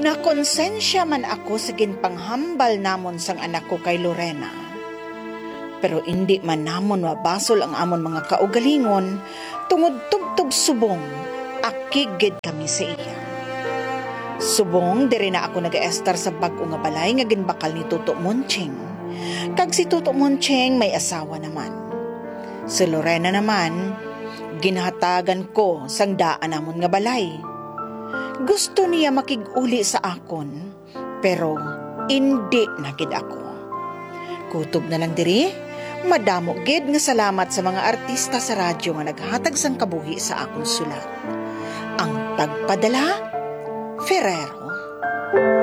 Nakonsensya man ako sa ginpanghambal namon sang anak ko kay Lorena. Pero hindi man namon mabasol ang amon mga kaugalingon tungod tubtob subong akigid kami sa iya. Subong diri na ako nag-estar sa bag-o nga balay nga ginbakal ni Tuto Monching. Kag si Tuto Monching may asawa naman. Si Lorena naman ginhatagan ko sang daan namon nga balay. Gusto niya makig-uli sa akon, pero hindi na gid ako. Kutob na lang diri, madamo gid nga salamat sa mga artista sa radyo nga naghatag sang kabuhi sa akon sulat. Ang tagpadala, Ferrero.